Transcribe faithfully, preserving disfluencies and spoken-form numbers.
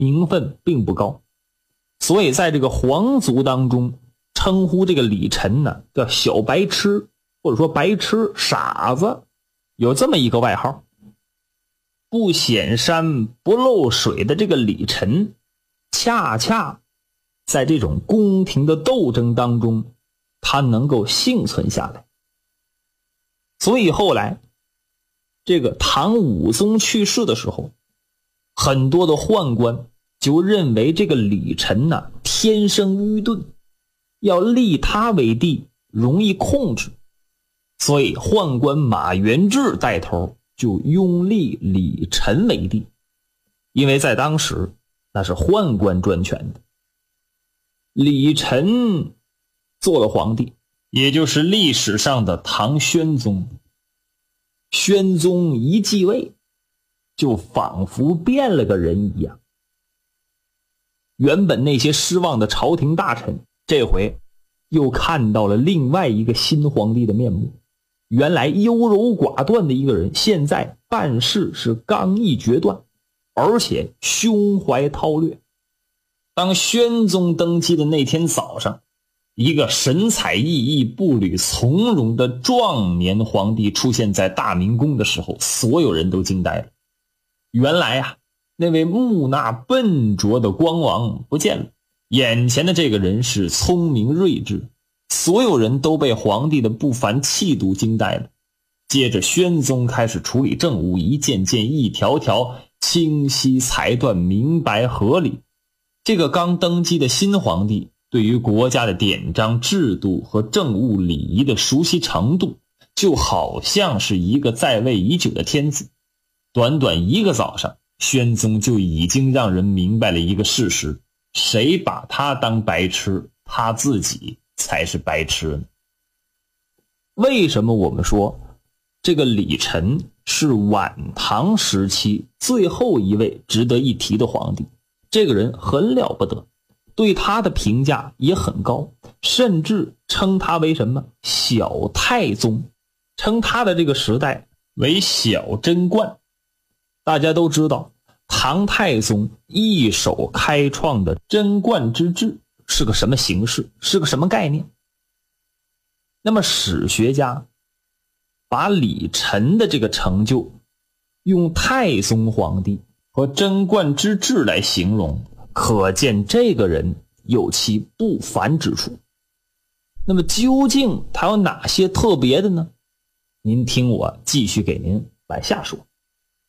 名分并不高，所以在这个皇族当中称呼这个李晨呢叫小白痴，或者说白痴傻子，有这么一个外号。不显山不漏水的这个李晨，恰恰在这种宫廷的斗争当中，他能够幸存下来。所以后来这个唐武宗去世的时候，很多的宦官就认为这个李晨呢天生愚钝，要立他为帝容易控制，所以宦官马元志带头就拥立李晨为帝，因为在当时那是宦官专权的。李晨做了皇帝，也就是历史上的唐宣宗。宣宗一继位，就仿佛变了个人一样。原本那些失望的朝廷大臣，这回又看到了另外一个新皇帝的面目。原来优柔寡断的一个人，现在办事是刚毅决断，而且胸怀韬略。当宣宗登基的那天早上，一个神采奕奕、步履从容的壮年皇帝出现在大明宫的时候，所有人都惊呆了。原来啊，那位木讷笨拙的光王不见了，眼前的这个人是聪明睿智。所有人都被皇帝的不凡气度惊呆了。接着宣宗开始处理政务，一件件一条条清晰裁断，明白合理。这个刚登基的新皇帝对于国家的典章制度和政务礼仪的熟悉程度，就好像是一个在位已久的天子。短短一个早上，宣宗就已经让人明白了一个事实：谁把他当白痴，他自己才是白痴呢。为什么我们说这个李晨是晚唐时期最后一位值得一提的皇帝？这个人很了不得，对他的评价也很高，甚至称他为什么小太宗，称他的这个时代为小贞观。大家都知道唐太宗一手开创的贞观之治是个什么形式，是个什么概念。那么史学家把李晨的这个成就用太宗皇帝和贞观之治来形容，可见这个人有其不凡之处。那么究竟他有哪些特别的呢？您听我继续给您往下说。